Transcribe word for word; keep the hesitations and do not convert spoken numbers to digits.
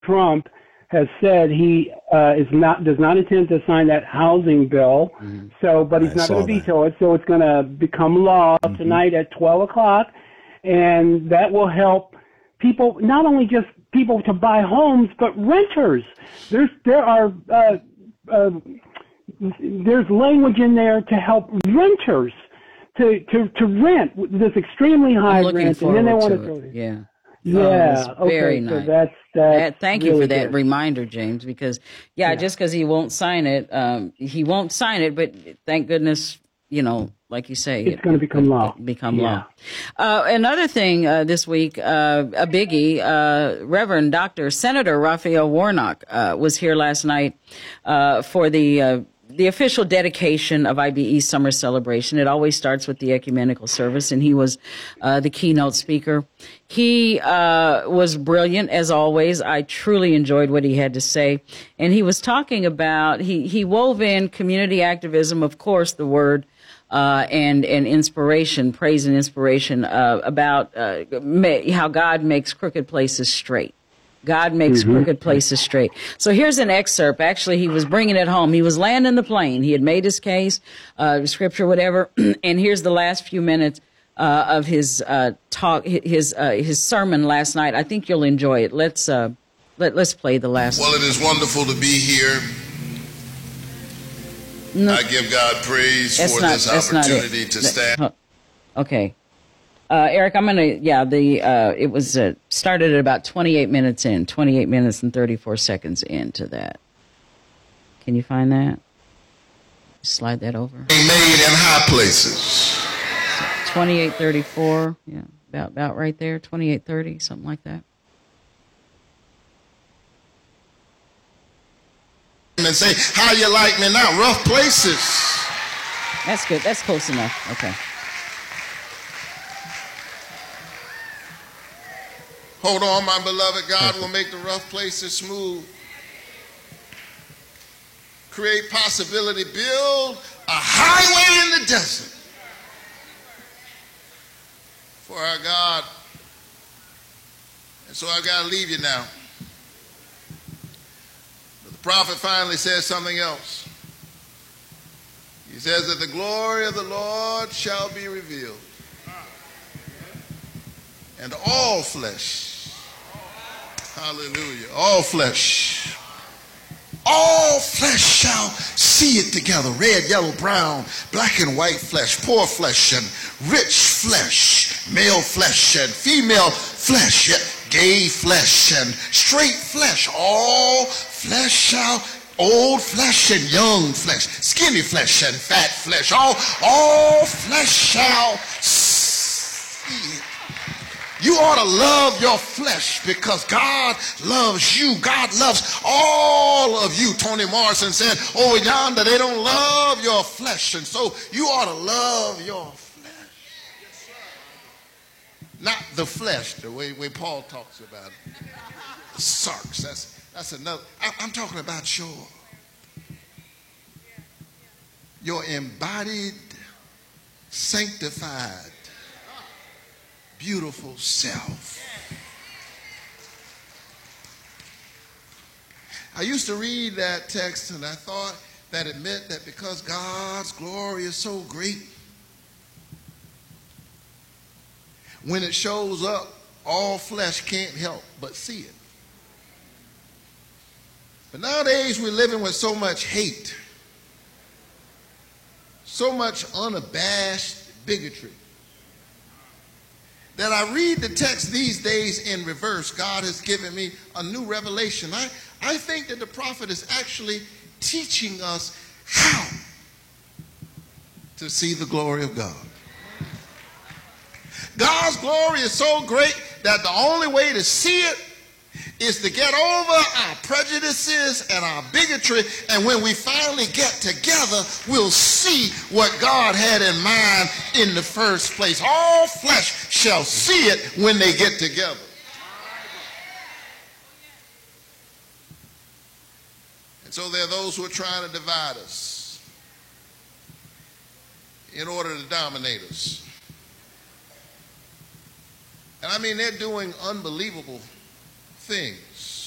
Trump has said he uh, is not does not intend to sign that housing bill. Mm-hmm. So, but he's I not going to veto that. it. So it's going to become law mm-hmm. tonight at twelve o'clock, and that will help people, not only just people to buy homes, but renters. There's there are uh, uh, there's language in there to help renters to to to rent this extremely high rent, and then they want to throw it. Yeah. Yeah. Oh, very okay. nice. So that's, that's that, thank really you for that good. reminder, James, because, yeah, yeah. just because he won't sign it, um, he won't sign it, but thank goodness, you know, like you say. It's it, going to become law. Become yeah. law. Uh, another thing uh, this week, uh, a biggie, uh, Reverend Doctor Senator Raphael Warnock uh, was here last night uh, for the uh, the official dedication of I B E Summer Celebration. It always starts with the ecumenical service, and he was uh, the keynote speaker. He uh, was brilliant, as always. I truly enjoyed what he had to say. And he was talking about, he, he wove in community activism, of course, the word, uh, and, and inspiration, praise and inspiration, uh, about uh, ma- how God makes crooked places straight. God makes mm-hmm. crooked places straight. So here's an excerpt. Actually, he was bringing it home. He was landing the plane. He had made his case, uh, scripture, whatever. And here's the last few minutes uh, of his uh, talk, his uh, his sermon last night. I think you'll enjoy it. Let's uh, let let's play the last. Well, it is wonderful to be here. No, I give God praise for not, this opportunity to stand. Okay. Uh, Eric, I'm going to, yeah, the, uh, it was, uh, started at about twenty-eight minutes in, twenty-eight minutes and thirty-four seconds into that. Can you find that? Slide that over. Made in high places. So twenty-eight thirty-four, yeah, about, about right there, twenty-eight thirty, something like that. And say, how you like me now? Rough places. That's good. That's close enough. Okay. Hold on, my beloved. God will make the rough places smooth. Create possibility. Build a highway in the desert for our God. And so I've got to leave you now. But the prophet finally says something else. He says that the glory of the Lord shall be revealed. And all flesh, hallelujah, all flesh, all flesh shall see it together. Red, yellow, brown, black and white flesh, poor flesh and rich flesh, male flesh and female flesh, gay flesh and straight flesh. All flesh shall, old flesh and young flesh, skinny flesh and fat flesh, all, all flesh shall see it. You ought to love your flesh because God loves you. God loves all of you. Toni Morrison said, oh, yonder, they don't love your flesh. And so you ought to love your flesh. Not the flesh, the way, way Paul talks about it. The sarx, that's, that's another. I, I'm talking about your, your embodied, sanctified, beautiful self. I used to read that text and I thought that it meant that because God's glory is so great, when it shows up, all flesh can't help but see it. But nowadays we're living with so much hate, so much unabashed bigotry, that I read the text these days in reverse. God has given me a new revelation. I, I think that the prophet is actually teaching us how to see the glory of God. God's glory is so great that the only way to see it is to get over our prejudices and our bigotry, and when we finally get together, we'll see what God had in mind in the first place. All flesh shall see it when they get together. And so there are those who are trying to divide us in order to dominate us. And I mean, they're doing unbelievable things.